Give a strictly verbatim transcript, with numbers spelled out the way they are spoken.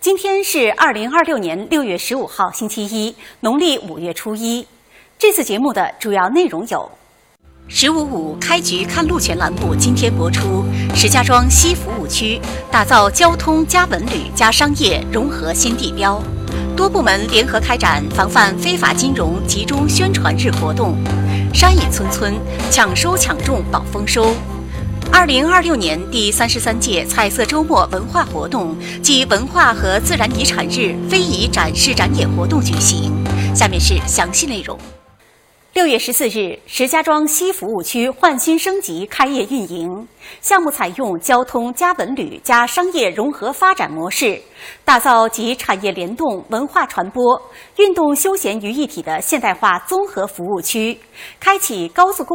今天是二零二六年六月十五号，星期一，农历五月初一。这次节目的主要内容有：十五五开局看路权栏目今天播出，石家庄西服务区打造交通加文旅加商业融合新地标，多部门联合开展防范非法金融集中宣传日活动，山野村村抢收抢种保丰收。二零二六年第三十三届彩色周末文化活动暨文化和自然遗产日非遗展示展演活动举行。下面是详细内容。六月十四日，石家庄西服务区焕新升级开业运营，项目采用交通加文旅加商业融合发展模式，打造集产业联动、文化传播、运动休闲于一体的现代化综合服务区，开启高速公